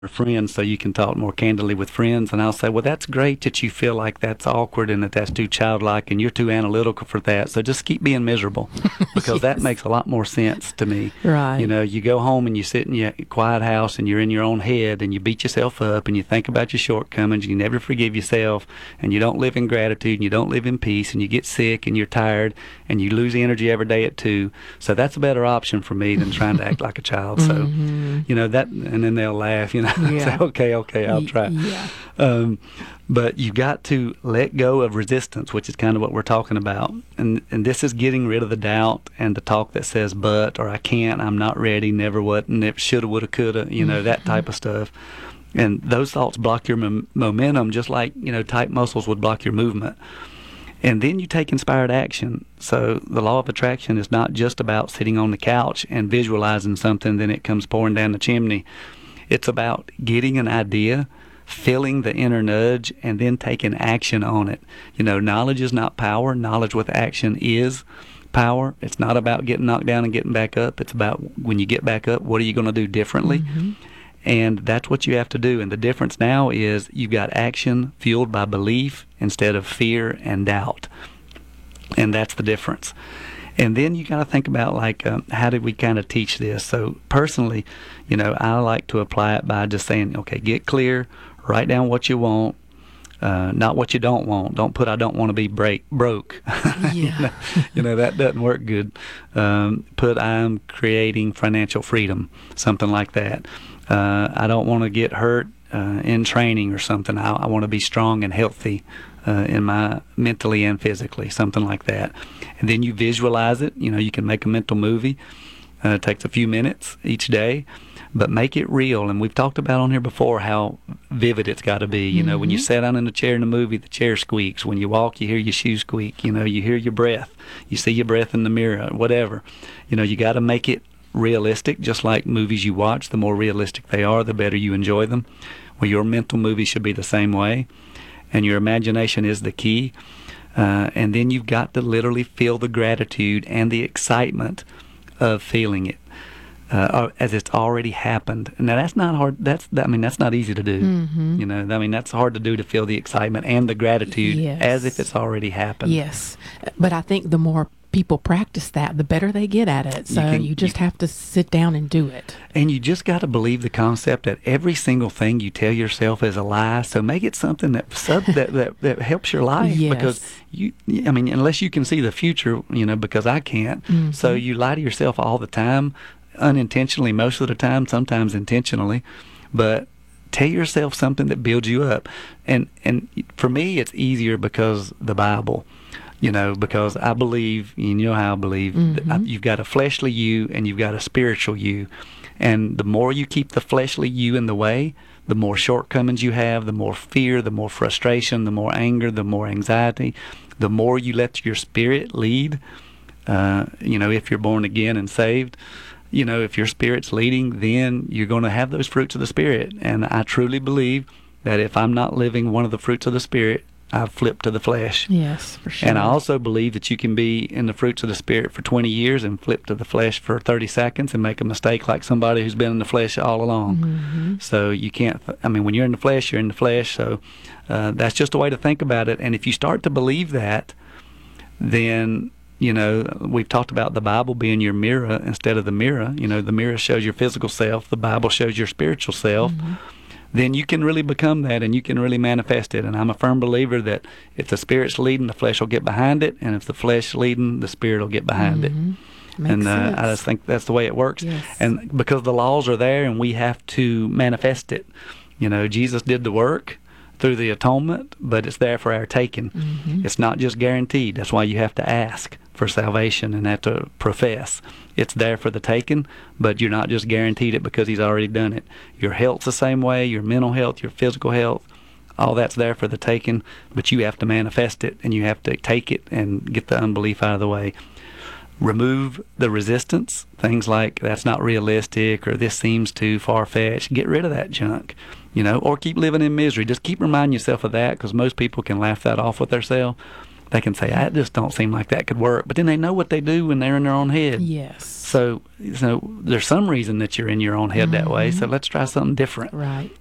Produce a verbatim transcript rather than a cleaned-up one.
friends so you can talk more candidly with friends. And I'll say, well, that's great that you feel like that's awkward and that that's too childlike and you're too analytical for that. So just keep being miserable, because Yes. that makes a lot more sense to me. Right. You know, you go home and you sit in your quiet house and you're in your own head and you beat yourself up and you think about your shortcomings. You never forgive yourself and you don't live in gratitude and you don't live in peace and you get sick and you're tired and you lose energy every day at two. So that's a better option for me than trying to act like a child. So, Mhm. you know, that, and then they'll laugh, you know, Yeah. say, okay, okay, I'll Y- try. Yeah. Um, but you've got to let go of resistance, which is kind of what we're talking about. And and this is getting rid of the doubt and the talk that says, but, or I can't, I'm not ready, never what, never shoulda, woulda, coulda, you know, that type of stuff. And those thoughts block your mom- momentum, just like, you know, tight muscles would block your movement. And then you take inspired action. So the law of attraction is not just about sitting on the couch and visualizing something, then it comes pouring down the chimney. It's about getting an idea, feeling the inner nudge, and then taking action on it. You know, knowledge is not power. Knowledge with action is power. It's not about getting knocked down and getting back up. It's about when you get back up, what are you going to do differently? Mhm. And that's what you have to do. And the difference now is you've got action fueled by belief instead of fear and doubt. And that's the difference. And then you got to think about, like, um, how did we kind of teach this? So personally, you know, I like to apply it by just saying, okay, get clear, write down what you want, uh, not what you don't want. Don't put, I don't want to be break, broke. you, Yeah. know, you know, that doesn't work good. Um, put, I'm creating financial freedom, something like that. Uh, I don't want to get hurt uh, in training or something. I, I want to be strong and healthy uh, in my mentally and physically, something like that. And then you visualize it. You know, you can make a mental movie. Uh, it takes a few minutes each day, but make it real. And we've talked about on here before how vivid it's got to be. You know, when you Mhm. sit down in the chair in the movie, the chair squeaks. When you walk, you hear your shoe squeak. You know, you hear your breath. You see your breath in the mirror, whatever. You know, you got to make it realistic, just like movies you watch. The more realistic they are, the better you enjoy them. Well, your mental movie should be the same way. And your imagination is the key. Uh, and then you've got to literally feel the gratitude and the excitement of feeling it uh, as it's already happened. Now that's not hard. That's that, I mean that's not easy to do. Mhm. You know, I mean that's hard to do, to feel the excitement and the gratitude Yes. as if it's already happened. Yes. But I think the more people practice that, the better they get at it. So you, can- just you- have to sit down and do it. And you just got to believe the concept that every single thing you tell yourself is a lie. So make it something that sub, that, that that helps your life. Yes. Because you, I mean, unless you can see the future, you know, because I can't. Mhm. So you lie to yourself all the time, unintentionally most of the time, sometimes intentionally. But tell yourself something that builds you up. And and for me, it's easier because the Bible. You know, because I believe, you know how I believe, that I, Mhm. you've got a fleshly you and you've got a spiritual you. And the more you keep the fleshly you in the way, the more shortcomings you have, the more fear, the more frustration, the more anger, the more anxiety. The more you let your spirit lead, uh, you know, if you're born again and saved, you know, if your spirit's leading, then you're going to have those fruits of the Spirit. And I truly believe that if I'm not living one of the fruits of the Spirit, I've flipped to the flesh. Yes, for sure. And I also believe that you can be in the fruits of the Spirit for twenty years and flip to the flesh for thirty seconds and make a mistake like somebody who's been in the flesh all along. Mhm. So you can't, I mean, when you're in the flesh, you're in the flesh. So uh, that's just a way to think about it. And if you start to believe that, then, you know, we've talked about the Bible being your mirror instead of the mirror. You know, the mirror shows your physical self, the Bible shows your spiritual self. Mhm. Then you can really become that and you can really manifest it. And I'm a firm believer that if the Spirit's leading, the flesh will get behind it. And if the flesh leading, the Spirit will get behind it. Mhm. Makes And uh, sense. I just think that's the way it works. Yes. And because the laws are there and we have to manifest it. You know, Jesus did the work through the atonement, but it's there for our taking. Mhm. It's not just guaranteed. That's why you have to ask for salvation and have to profess. It's there for the taking, but you're not just guaranteed it because he's already done it. Your health's the same way, your mental health, your physical health, all that's there for the taking, but you have to manifest it and you have to take it and get the unbelief out of the way. Remove the resistance, things like that's not realistic or this seems too far-fetched. Get rid of that junk, you know, or keep living in misery. Just keep reminding yourself of that, because most people can laugh that off with themselves. they can say, I just don't seem like that could work. But then they know what they do when they're in their own head. Yes. So, so there's some reason that you're in your own head that way. So let's try something different. Right.